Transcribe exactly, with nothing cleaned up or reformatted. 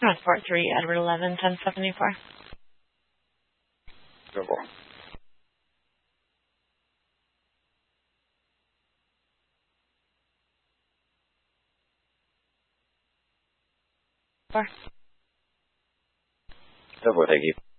Transport three, Edward eleven, ten seventy-four. Go for it. Four. Go for it, thank you.